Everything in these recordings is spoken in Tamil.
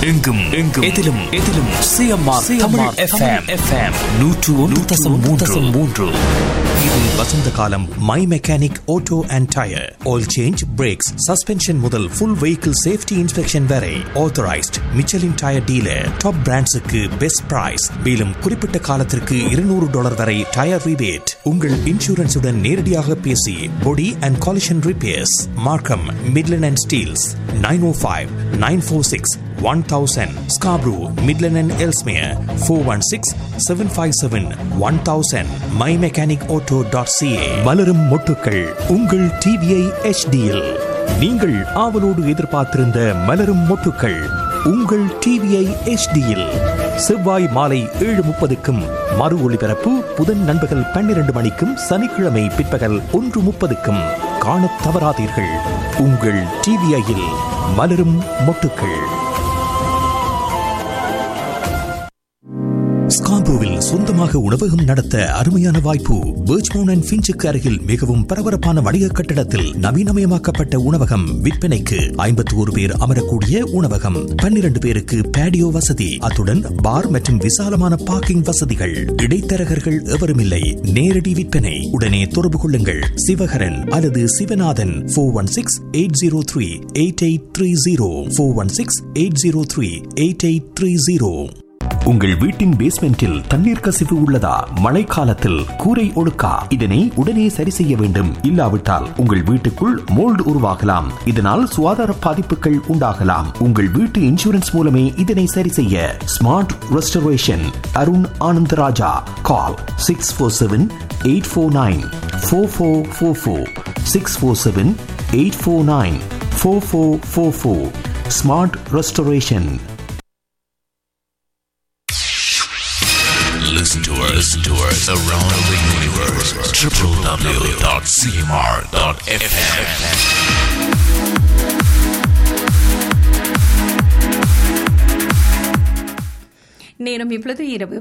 எங்கும் எதிலும் சிஎம்ஆர் தமிழ் FM 101.3. இது வசந்த காலம். My mechanic auto and tyre oil change, breaks, suspension முதல் ஃபுல் வெஹிக்கிள் சேஃப்டி இன்ஸ்பெக்ஷன் வரை authorised Michelin tyre dealer. Top பிராண்ட்ஸுக்கு best price. மேலும் குறிப்பிட்ட காலத்திற்கு $200 வரை டயர் ரிபேட். உங்கள் இன்சூரன்ஸுடன் நேரடியாக பேசி பொடி அண்ட் காலிஷன் ரிப்பேர்ஸ். மார்க்கம், Midland and Steeles. 905-946-1000. Scarborough, Midland and Ellesmere. 416-757-1000. mymechanicauto.ca. மலரும் மொட்டுக்கள் உங்கள் டிவிஐ HDயில். நீங்கள் ஆவலோடு எதிர்பார்த்திருந்த மலரும் மொட்டுக்கள் உங்கள் டிவிஐ HDயில் செவ்வாய் மாலை 7:30க்கும் மறு ஒளிபரப்பு புதன் நண்பகல் 12 மணிக்கும் சனிக்கிழமை பிற்பகல் 1:30க்கும் காணத் தவறாதீர்கள். உங்கள் டிவிஐயில் மலரும் மொட்டுக்கள். ஸ்கார்பரோவில் சொந்தமாக உணவகம் நடத்த அருமையான வாய்ப்பு. பர்ச்மவுண்ட் அண்ட் ஃபின்ச்சுக்கு அருகில் மிகவும் பரபரப்பான வணிக கட்டடத்தில் நவீனமயமாக்கப்பட்ட உணவகம் விற்பனைக்கு. 51 பேர் அமரக்கூடிய உணவகம், 12 பேருக்கு பேடியோ வசதி, அத்துடன் பார் மற்றும் விசாலமான பார்க்கிங் வசதிகள். இடைத்தரகர்கள் எவருமில்லை. நேரடி விற்பனை. உடனே தொடர்பு கொள்ளுங்கள். சிவகரன் அல்லது சிவநாதன். 416-803-8830. 416-803-8830. உங்கள் வீட்டின் பேஸ்மெண்டில் தண்ணீர் கசிவு உள்ளதா? மழைக்காலத்தில் கூரை ஒழுக்கா? இதனை உடனே சரி செய்ய வேண்டும். இல்லாவிட்டால் உங்கள் வீட்டுக்குள் மோல்டு உருவாகலாம். இதனால் சுகாதார பாதிப்புகள் உண்டாகலாம். உங்கள் வீட்டு இன்சூரன்ஸ் மூலமே இதனை சரி செய்ய. Smart restoration, Arun Anandaraja. Call 647-849-4444. 647-849-4444. Smart restoration. Listen to us around the universe. www.cmr.fm. நேரம் இப்பொழுது இரவு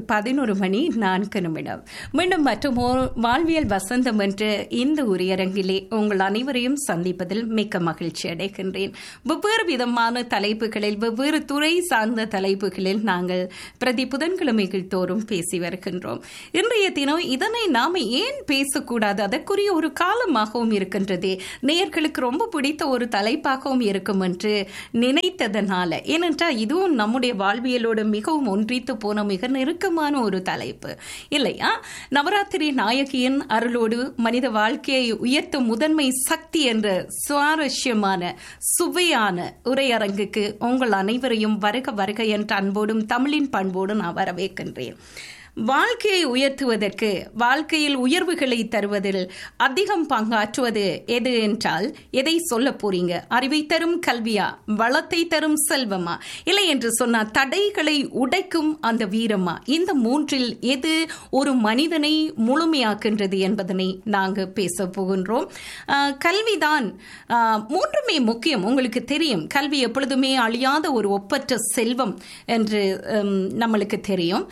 11:04. மீண்டும் மற்றும் வாழ்வியல் வசந்தம் என்ற இந்த உரையரங்கிலே உங்கள் அனைவரையும் சந்திப்பதில் மிக்க மகிழ்ச்சி அடைகின்றேன். வெவ்வேறு விதமான தலைப்புகளில், வெவ்வேறு துறை சார்ந்த தலைப்புகளில் நாங்கள் பிரதி புதன்கிழமைகள் தோறும் பேசி வருகின்றோம். இன்றைய தினம் இதனை நாம் ஏன் பேசக்கூடாது, அதற்குரிய ஒரு காலமாகவும் இருக்கின்றது, நேயர்களுக்கு ரொம்ப பிடித்த ஒரு தலைப்பாகவும் இருக்கும் என்று நினைத்ததனால. ஏனென்றால் இதுவும் நம்முடைய வாழ்வியலோடு மிகவும் ஒன்றித்து போன மிக நெருக்கமான ஒரு தலைப்பு இல்லையா? நவராத்திரி நாயகியின் அருளோடு மனித வாழ்க்கையை உயர்த்தும் முதன்மை சக்தி என்ற சுவாரஸ்யமான சுவையான உரையரங்குக்கு உங்கள் அனைவரையும் வருக வருக என்ற அன்போடும் தமிழின் பண்போடும் நான் வரவேற்கின்றேன். வாழ்க்கையை உயர்த்துவதற்கு, வாழ்க்கையில் உயர்வுகளை தருவதில் அதிகம் பங்காற்றுவது எது என்றால் எதை சொல்ல போறீங்க? அறிவை தரும் கல்வியா, வளத்தை தரும் செல்வமா, இல்லை என்று சொன்னால் தடைகளை உடைக்கும் அந்த வீரமா? இந்த மூன்றில் எது ஒரு மனிதனை முழுமையாக்கின்றது என்பதனை நாங்கள் பேச போகின்றோம். கல்விதான் மூன்றுமே முக்கியம். உங்களுக்கு தெரியும், கல்வி எப்பொழுதுமே அழியாத ஒரு ஒப்பற்ற செல்வம் என்று நம்மளுக்கு தெரியும்.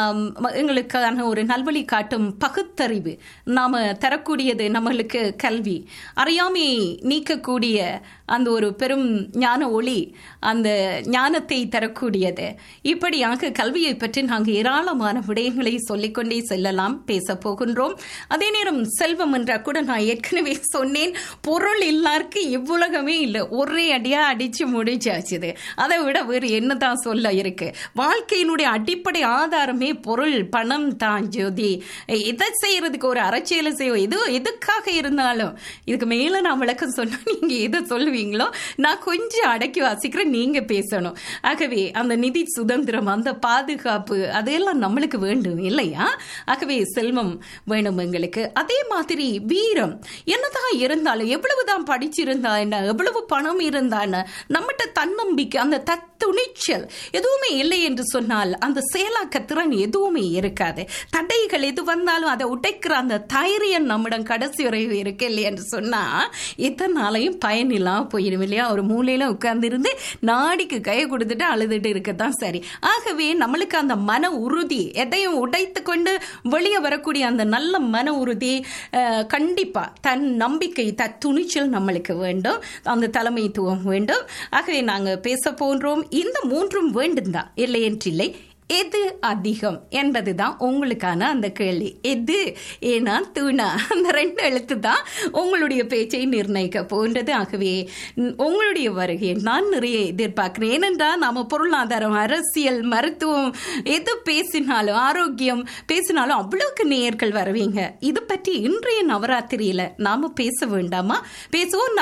எங்களுக்கான ஒரு நல்வழி காட்டும் பகுத்தறிவு நாம தரக்கூடியது நம்மளுக்கு கல்வி. அறியாமையை நீக்கக்கூடிய அந்த ஒரு பெரும் ஞான ஒளி, அந்த ஞானத்தை தரக்கூடியது. இப்படியாக கல்வியை பற்றி நாங்கள் ஏராளமான விடயங்களை சொல்லிக்கொண்டே செல்லலாம், பேச போகின்றோம். அதே நேரம் செல்வம் என்றால் கூட நான் ஏற்கனவே சொன்னேன், பொருள் இல்லாருக்கு இவ்வுலகமே இல்லை. ஒரே அடியா அடிச்சு முடிச்சாச்சுது. அதை விட வேறு என்னதான் சொல்ல இருக்கு? வாழ்க்கையினுடைய அடிப்படை ஆதாரமே பொருள், பணம் தான் ஜோதி. எதை செய்யறதுக்கு ஒரு அரசியலை செய்வோம், எதுக்காக இருந்தாலும். இதுக்கு மேல நான் விளக்கம் சொன்னா நீங்க எதை சொல்லுவீங்களோ நான் கொஞ்சம் அடக்கி வாசிக்கிறேன், நீங்க பேசணும். ஆகவே அந்த நிதி சுதந்திரம், அந்த பாதுகாப்பு, அதெல்லாம் நம்மளுக்கு வேண்டும் இல்லையா? ஆகவே செல்வம் வேணும் எங்களுக்கு. அதே மாதிரி வீரம். என்னதான் இருந்தாலும், எவ்வளவுதான் படிச்சிருந்தா என்ன, எவ்வளவு பணம் இருந்தா என்ன, நம்மகிட்ட தன்னம்பிக்கை, அந்த துணிச்சல் எதுவுமே இல்லை என்று சொன்னால் அந்த செயலாக்க திறன் எதுவுமே இருக்காது. தடைகள் எது வந்தாலும் அதை உடைக்கிற அந்த தைரியம் நம்மிடம் கடைசி வரை இருக்கு இல்லை என்று சொன்னா இதனாலையும் பயனில்லாம போயிடும் இல்லையா? ஒரு மூலையில உட்கார்ந்து இருந்து நாடிக்கு கையை கொடுத்துட்டு அழுதுட்டு இருக்கத்தான் சரி. ஆகவே நம்மளுக்கு அந்த மன உறுதி, எதையும் உடைத்து கொண்டு வெளியே வரக்கூடிய அந்த நல்ல மன உறுதி, கண்டிப்பா தன் நம்பிக்கை, துணிச்சல் நம்மளுக்கு வேண்டும், அந்த தலைமைத்துவம் வேண்டும். ஆகவே நாங்கள் பேச போன்றோம். இந்த மூன்றும் வேண்டும் தான், இல்லை என்றில்லை. எது அதிகம் என்பதுதான் உங்களுக்கான அந்த கேள்வி. எது, ஏனா தூணா, அந்த 2 எழுத்து தான் உங்களுடைய பேச்சை நிர்ணயிக்க போன்றது. ஆகவே உங்களுடைய வருகையை நான் நிறைய எதிர்பார்க்கிறேன். ஏனென்றால் நாம பொருளாதாரம், அரசியல், மருத்துவம் எது பேசினாலும், ஆரோக்கியம் பேசினாலும் அவ்வளவுக்கு நேயர்கள் வருவீங்க. இது பற்றி இன்றைய நவராத்திரியில நாம பேச வேண்டாமா? பேசுவோம்.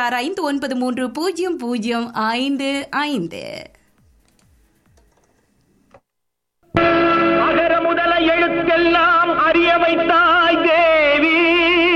4165930055. அகர முதல எழுத்தெல்லாம் அறிய வைத்தாய் தேவி.